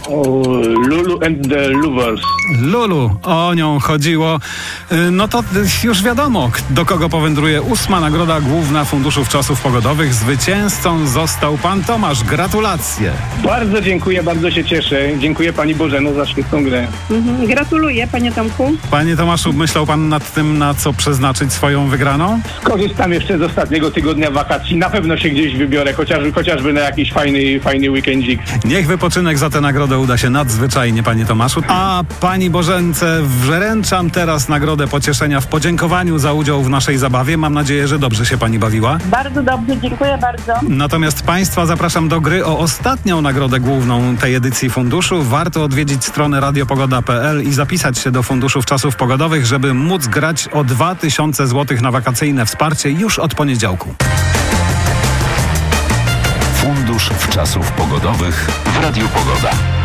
Lulu and the Lovers. Lulu, o nią chodziło. No to już wiadomo, do kogo powędruje 8. Nagroda Główna Funduszów Czasów Pogodowych. Zwycięzcą został pan Tomasz. Gratulacje. Bardzo dziękuję, bardzo się cieszę. Dziękuję pani Bożeno za świetną grę. Gratuluję, panie Tomku. Panie Tomaszu, myślał pan nad tym, na co przeznaczyć swoją wygraną? Skorzystam jeszcze z ostatniego tygodnia wakacji. Na pewno się gdzieś wybiorę, chociażby na jakiś fajny weekendzik. Niech wypoczynek za tę nagrodę uda się nadzwyczajnie, panie Tomaszu. A pani Bożence wręczam teraz nagrodę pocieszenia w podziękowaniu za udział w naszej zabawie. Mam nadzieję, że dobrze się pani bawiła. Bardzo dobrze, dziękuję bardzo. Natomiast państwa zapraszam do gry o ostatnią nagrodę główną tej edycji funduszu. Warto odwiedzić stronę radiopogoda.pl i zapisać się do Funduszów Czasów Pogodowych, żeby móc grać o 2000 zł na wakacyjne wsparcie już od poniedziałku. Fundusz Czasów Pogodowych w Radiu Pogoda.